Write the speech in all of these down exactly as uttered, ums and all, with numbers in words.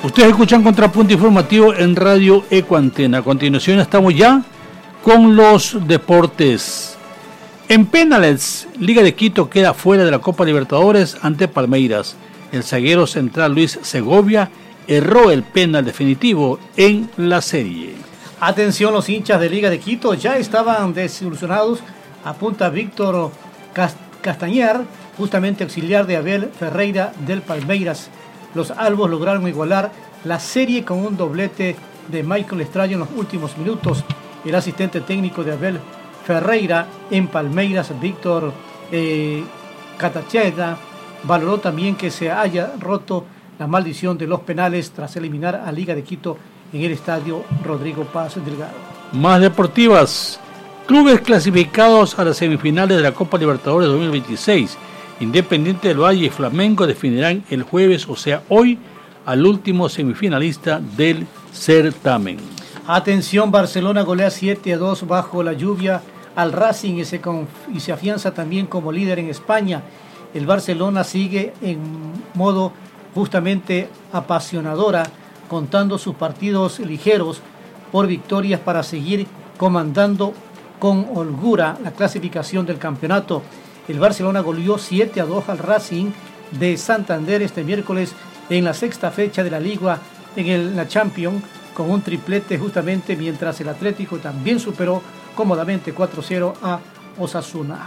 Ustedes escuchan Contrapunto Informativo en Radio Ecuantena. A continuación estamos ya con los deportes. En penales, Liga de Quito queda fuera de la Copa Libertadores ante Palmeiras. El zaguero central Luis Segovia erró el penal definitivo en la serie. Atención, los hinchas de Liga de Quito ya estaban desilusionados. Apunta Víctor Castañer, justamente auxiliar de Abel Ferreira del Palmeiras. Los albos lograron igualar la serie con un doblete de Michael Estrella en los últimos minutos. El asistente técnico de Abel Ferreira en Palmeiras, Víctor eh, Catacheda, valoró también que se haya roto la maldición de los penales tras eliminar a Liga de Quito en el estadio Rodrigo Paz Delgado. Más deportivas. Clubes clasificados a las semifinales de la Copa Libertadores dos mil veintiséis. Independiente del Valle y Flamengo definirán el jueves, o sea hoy, al último semifinalista del certamen. Atención, Barcelona golea siete a dos bajo la lluvia al Racing y se, conf- y se afianza también como líder en España. El Barcelona sigue en modo justamente apasionadora, contando sus partidos ligeros por victorias para seguir comandando con holgura la clasificación del campeonato. El Barcelona goleó siete a dos al Racing de Santander este miércoles en la sexta fecha de la Liga en el, la Champions, con un triplete justamente, mientras el Atlético también superó cómodamente cuatro cero a Osasuna.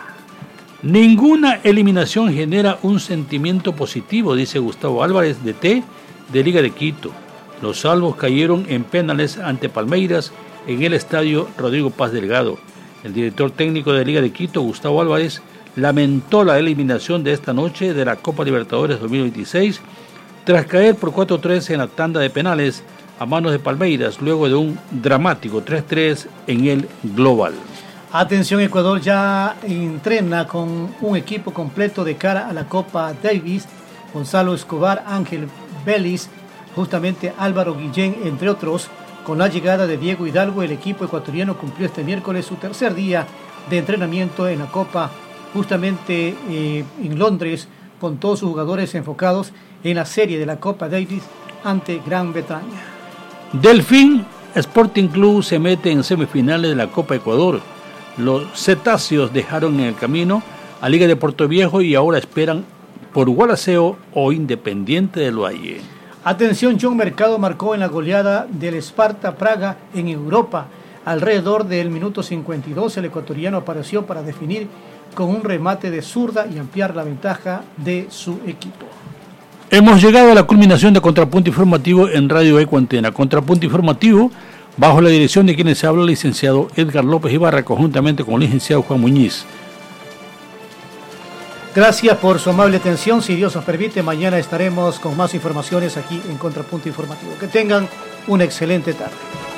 Ninguna eliminación genera un sentimiento positivo, dice Gustavo Álvarez, D T de Liga de Quito. Los salvos cayeron en penales ante Palmeiras en el estadio Rodrigo Paz Delgado. El director técnico de Liga de Quito, Gustavo Álvarez, lamentó la eliminación de esta noche de la Copa Libertadores dos mil veintiséis tras caer por cuatro tres en la tanda de penales a manos de Palmeiras, luego de un dramático tres tres en el global. Atención, Ecuador ya entrena con un equipo completo de cara a la Copa Davis. Gonzalo Escobar, Ángel Vélez, justamente Álvaro Guillén, entre otros. Con la llegada de Diego Hidalgo, el equipo ecuatoriano cumplió este miércoles su tercer día de entrenamiento en la Copa, justamente eh, en Londres, con todos sus jugadores enfocados en la serie de la Copa Davis ante Gran Bretaña. Delfín Sporting Club se mete en semifinales de la Copa Ecuador. Los cetáceos dejaron en el camino a Liga de Puerto Viejo y ahora esperan por Gualaceo o Independiente del Valle. Atención, John Mercado marcó en la goleada del Sparta Praga en Europa. Alrededor del minuto cincuenta y dos, el ecuatoriano apareció para definir con un remate de zurda y ampliar la ventaja de su equipo. Hemos llegado a la culminación de Contrapunto Informativo en Radio Ecuantena. Contrapunto Informativo, bajo la dirección de quienes se habla el licenciado Edgar López Ibarra, conjuntamente con el licenciado Juan Muñiz. Gracias por su amable atención. Si Dios nos permite, mañana estaremos con más informaciones aquí en Contrapunto Informativo. Que tengan una excelente tarde.